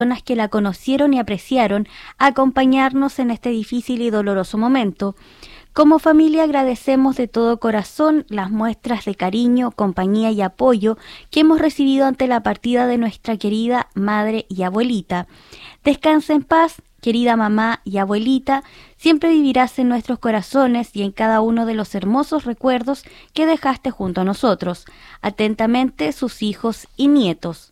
personas que la conocieron y apreciaron acompañarnos en este difícil y doloroso momento. Como familia agradecemos de todo corazón las muestras de cariño, compañía y apoyo que hemos recibido ante la partida de nuestra querida madre y abuelita. Descansa en paz, querida mamá y abuelita, siempre vivirás en nuestros corazones y en cada uno de los hermosos recuerdos que dejaste junto a nosotros. Atentamente, sus hijos y nietos.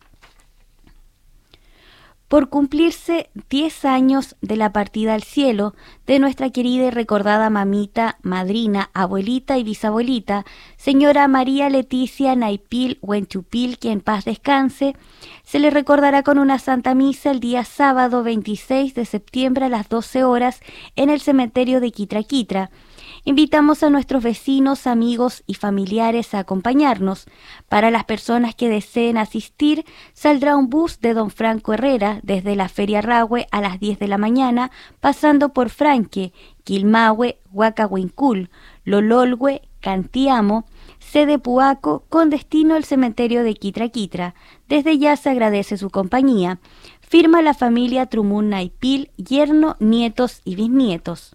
Por cumplirse 10 años de la partida al cielo de nuestra querida y recordada mamita, madrina, abuelita y bisabuelita, señora María Leticia Naipil Huenchupil, que en paz descanse, se le recordará con una santa misa el día sábado 26 de septiembre a las 12 horas en el cementerio de Quitraquitra. Invitamos a nuestros vecinos, amigos y familiares a acompañarnos. Para las personas que deseen asistir, saldrá un bus de Don Franco Herrera desde la Feria Rahue a las 10 de la mañana, pasando por Franque, Quilmahue, Huacahuincul, Lololhue, Cantiamo, sede Puaco, con destino al cementerio de Quitraquitra. Desde ya se agradece su compañía. Firma la familia Trumun Naipil, yerno, nietos y bisnietos.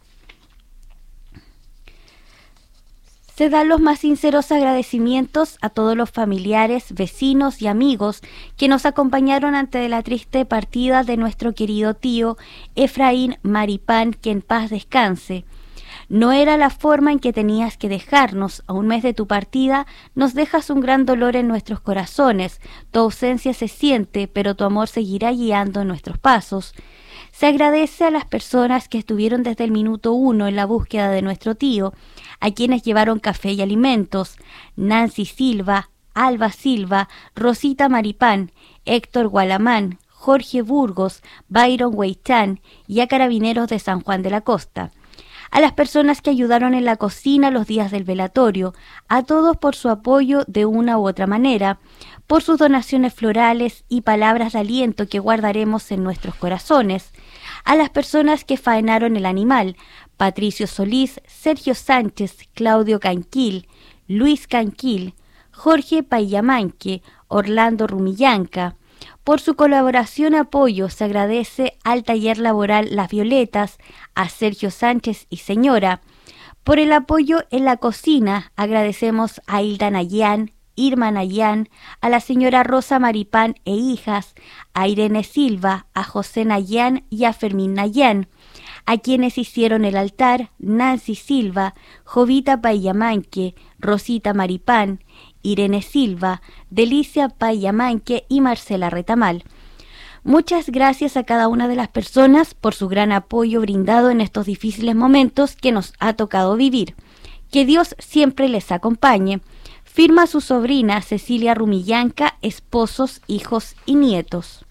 Se dan los más sinceros agradecimientos a todos los familiares, vecinos y amigos que nos acompañaron ante la triste partida de nuestro querido tío Efraín Maripán, que en paz descanse. No era la forma en que tenías que dejarnos. A un mes de tu partida nos dejas un gran dolor en nuestros corazones. Tu ausencia se siente, pero tu amor seguirá guiando nuestros pasos. Se agradece a las personas que estuvieron desde el minuto 1 en la búsqueda de nuestro tío, a quienes llevaron café y alimentos: Nancy Silva, Alba Silva, Rosita Maripán, Héctor Gualamán, Jorge Burgos, Byron Hueychán y a Carabineros de San Juan de la Costa. A las personas que ayudaron en la cocina los días del velatorio, a todos por su apoyo de una u otra manera, por sus donaciones florales y palabras de aliento que guardaremos en nuestros corazones, a las personas que faenaron el animal: Patricio Solís, Sergio Sánchez, Claudio Canquil, Luis Canquil, Jorge Payamanque, Orlando Rumillanca. Por su colaboración y apoyo se agradece al taller laboral Las Violetas, a Sergio Sánchez y señora. Por el apoyo en la cocina agradecemos a Hilda Nayán, Irma Nayán, a la señora Rosa Maripán e hijas, a Irene Silva, a José Nayán y a Fermín Nayán. A quienes hicieron el altar: Nancy Silva, Jovita Payamanque, Rosita Maripán, Irene Silva, Delicia Payamanque y Marcela Retamal. Muchas gracias a cada una de las personas por su gran apoyo brindado en estos difíciles momentos que nos ha tocado vivir. Que Dios siempre les acompañe. Firma su sobrina Cecilia Rumillanca, esposos, hijos y nietos.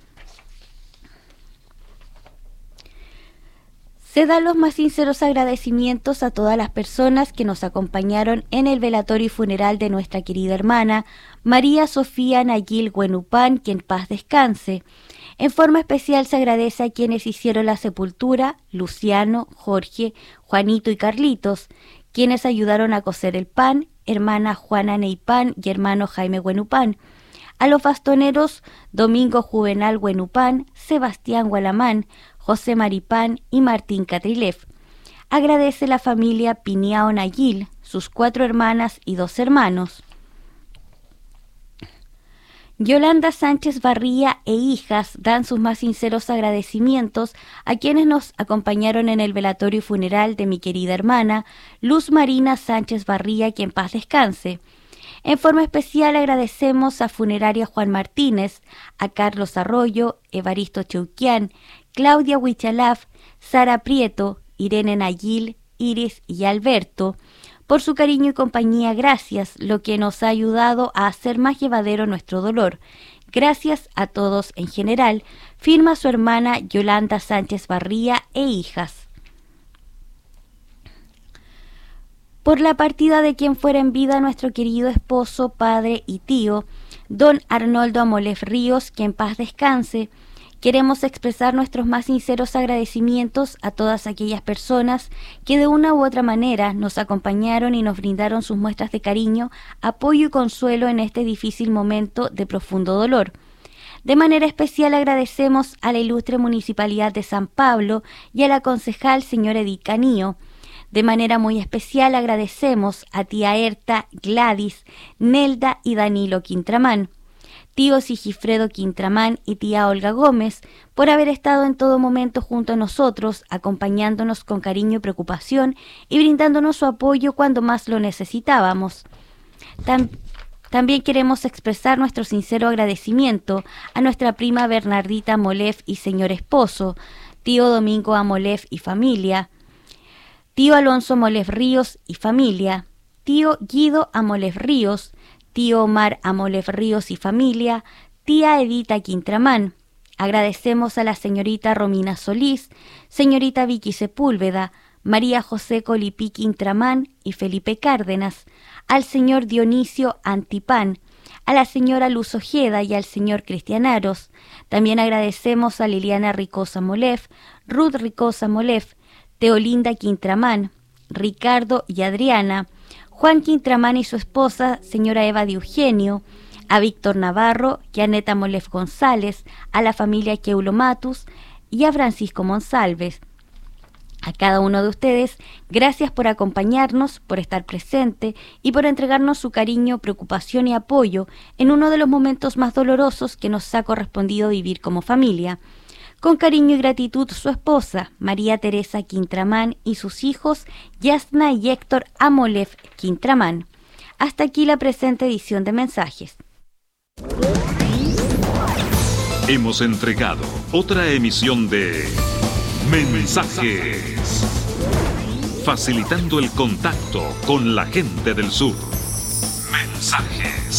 Se dan los más sinceros agradecimientos a todas las personas que nos acompañaron en el velatorio y funeral de nuestra querida hermana María Sofía Nayil Huenupán, que en paz descanse. En forma especial se agradece a quienes hicieron la sepultura: Luciano, Jorge, Juanito y Carlitos, quienes ayudaron a cocer el pan: hermana Juana Neipán y hermano Jaime Huenupán. A los bastoneros: Domingo Juvenal Huenupán, Sebastián Gualamán, José Maripán y Martín Catrilef. Agradece la familia Piniao Nayil, sus 4 hermanas y 2 hermanos. Yolanda Sánchez Barría e hijas dan sus más sinceros agradecimientos a quienes nos acompañaron en el velatorio y funeral de mi querida hermana Luz Marina Sánchez Barría, que en paz descanse. En forma especial agradecemos a Funeraria Juan Martínez, a Carlos Arroyo, Evaristo Cheuquián, Claudia Huichalaf, Sara Prieto, Irene Nayil, Iris y Alberto, por su cariño y compañía. Gracias, lo que nos ha ayudado a hacer más llevadero nuestro dolor. Gracias a todos en general. Firma su hermana Yolanda Sánchez Barría e hijas. Por la partida de quien fuera en vida nuestro querido esposo, padre y tío, don Arnoldo Amolef Ríos, que en paz descanse, queremos expresar nuestros más sinceros agradecimientos a todas aquellas personas que de una u otra manera nos acompañaron y nos brindaron sus muestras de cariño, apoyo y consuelo en este difícil momento de profundo dolor. De manera especial agradecemos a la ilustre Municipalidad de San Pablo y a la concejal señora Edith Canío. De manera muy especial agradecemos a tía Herta, Gladys, Nelda y Danilo Quintramán, tío Sigifredo Quintramán y tía Olga Gómez, por haber estado en todo momento junto a nosotros, acompañándonos con cariño y preocupación y brindándonos su apoyo cuando más lo necesitábamos. También queremos expresar nuestro sincero agradecimiento a nuestra prima Bernardita Amolef y señor esposo, tío Domingo Amolef y familia, tío Alonso Amolef Ríos y familia, tío Guido Amolef Ríos, tío Omar Amolef Ríos y familia, tía Edita Quintramán. Agradecemos a la señorita Romina Solís, señorita Vicky Sepúlveda, María José Colipí Quintramán y Felipe Cárdenas, al señor Dionisio Antipán, a la señora Luz Ojeda y al señor Cristian Aros. También agradecemos a Liliana Ricosa Molef, Ruth Ricosa Molef, Teolinda Quintramán, Ricardo y Adriana, Juan Quintramán y su esposa, señora Eva de Eugenio, a Víctor Navarro, Janeta Molef González, a la familia Keulo Matus y a Francisco Monsalves. A cada uno de ustedes, gracias por acompañarnos, por estar presente y por entregarnos su cariño, preocupación y apoyo en uno de los momentos más dolorosos que nos ha correspondido vivir como familia. Con cariño y gratitud, su esposa, María Teresa Quintramán, y sus hijos, Yasna y Héctor Amolef Quintramán. Hasta aquí la presente edición de mensajes. Hemos entregado otra emisión de Mensajes, facilitando el contacto con la gente del sur. Mensajes.